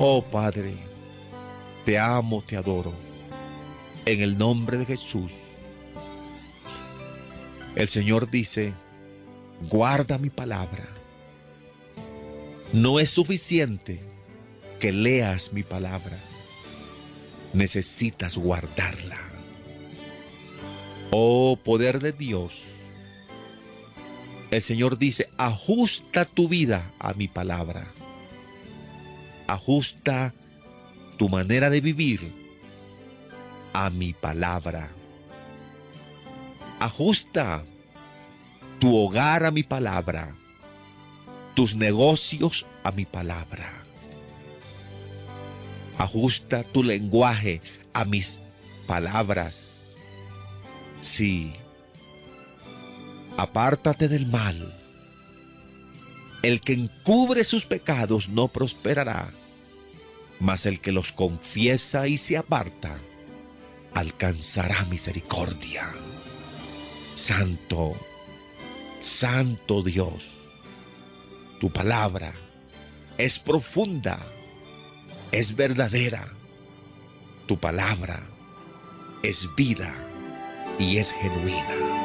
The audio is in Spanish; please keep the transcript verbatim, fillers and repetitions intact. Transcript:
Oh Padre, te amo, te adoro. En el nombre de Jesús. El Señor dice, guarda mi palabra. No es suficiente que leas mi palabra. Necesitas guardarla. Oh poder de Dios. El Señor dice, ajusta tu vida a mi palabra. Ajusta tu manera de vivir a mi palabra. Ajusta tu hogar a mi palabra. Tus negocios a mi palabra. Ajusta tu lenguaje a mis palabras. Sí. Apártate del mal. El que encubre sus pecados no prosperará, mas el que los confiesa y se aparta alcanzará misericordia. Santo, Santo Dios, tu palabra es profunda, es verdadera. Tu palabra es vida y es genuina.